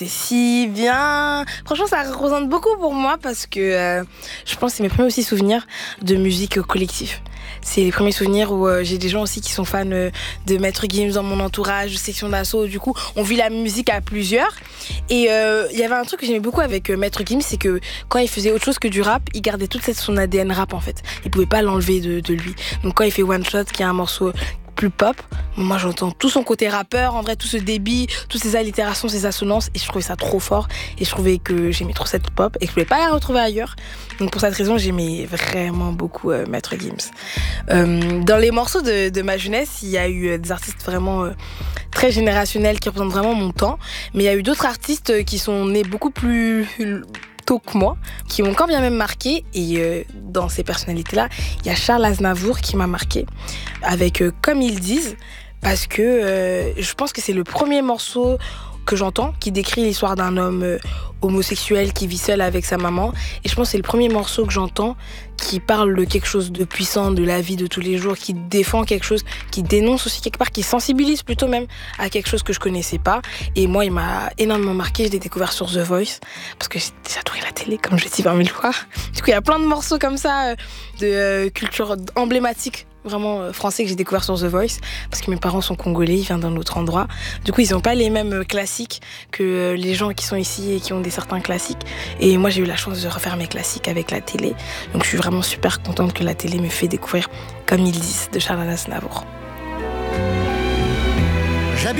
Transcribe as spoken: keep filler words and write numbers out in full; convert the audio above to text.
Si bien, franchement ça représente beaucoup pour moi parce que euh, je pense que c'est mes premiers aussi souvenirs de musique euh, collective. C'est les premiers souvenirs où euh, j'ai des gens aussi qui sont fans euh, de Maître Gims dans mon entourage, de Section d'Assaut. Du coup, on vit la musique à plusieurs. Et il euh, y avait un truc que j'aimais beaucoup avec euh, Maître Gims, c'est que quand il faisait autre chose que du rap, il gardait toute cette, son A D N rap en fait. Il pouvait pas l'enlever de, de lui. Donc quand il fait One Shot, qui est un morceau plus pop, moi j'entends tout son côté rappeur, en vrai tout ce débit, toutes ses allitérations, ses assonances, et je trouvais ça trop fort, et je trouvais que j'aimais trop cette pop et que je pouvais pas la retrouver ailleurs. Donc pour cette raison j'aimais vraiment beaucoup euh, Maître Gims. Euh, dans les morceaux de, de ma jeunesse, il y a eu euh, des artistes vraiment euh, très générationnels qui représentent vraiment mon temps, mais il y a eu d'autres artistes qui sont nés beaucoup plus tôt que moi, qui m'ont quand bien même marqué. Et euh, dans ces personnalités-là, il y a Charles Aznavour qui m'a marqué avec euh, Comme ils disent, parce que euh, je pense que c'est le premier morceau que j'entends qui décrit l'histoire d'un homme euh, homosexuel qui vit seul avec sa maman. Et je pense que c'est le premier morceau que j'entends qui parle de quelque chose de puissant, de la vie de tous les jours, qui défend quelque chose, qui dénonce aussi quelque part, qui sensibilise plutôt même à quelque chose que je connaissais pas. Et moi, il m'a énormément marqué. Je l'ai découvert sur The Voice, parce que j'ai déjà adoré la télé, comme je l'ai dit vingt mille fois. Du coup, il y a plein de morceaux comme ça, euh, de euh, culture emblématique, vraiment euh, français, que j'ai découvert sur The Voice, parce que mes parents sont congolais, ils viennent d'un autre endroit. Du coup, ils n'ont pas les mêmes euh, classiques que euh, les gens qui sont ici et qui ont des certains classiques. Et moi, j'ai eu la chance de refaire mes classiques avec la télé. Donc, je suis vraiment super contente que la télé me fait découvrir Comme ils disent de Charles Aznavour.